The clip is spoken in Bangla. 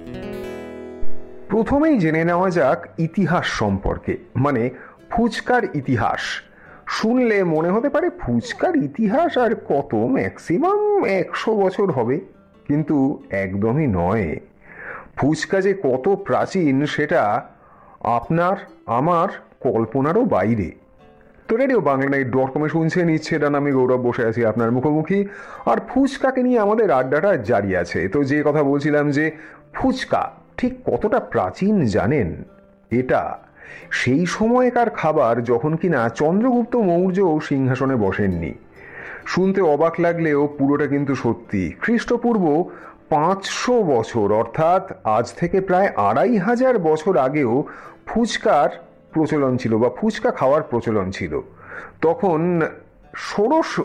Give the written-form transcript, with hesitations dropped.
প্রথমেই জেনে নেওয়া যাক ইতিহাস সম্পর্কে, মানে ফুচকার ইতিহাস। শুনলে মনে হতে পারে ফুচকার ইতিহাস আর কত, ম্যাক্সিমাম 100 বছর হবে, কিন্তু একদমই নয়। ফুচকা যে কত প্রাচীন সেটা আপনার আমার কল্পনারও বাইরে। তো রেডিও বাংলা.com শুনছেন ইচ্ছেটা, আমি গৌরব বসে আছি আপনার মুখোমুখি, আর ফুচকাকে নিয়ে আমাদের আড্ডাটা জারি আছে। তো যে কথা বলছিলাম যে ফুচকা ঠিক কতটা প্রাচীন জানেন? এটা সেই সময়কার খাবার যখন কিনা চন্দ্রগুপ্ত মৌর্য সিংহাসনে বসেননি। শুনতে অবাক লাগলেও পুরোটা কিন্তু সত্যি। খ্রিস্টপূর্ব 500 বছর, অর্থাৎ আজ থেকে প্রায় 2500 বছর আগেও ফুচকার প্রচলন ছিল বা ফুচকা খাওয়ার প্রচলন ছিল। তখন ষোড়শ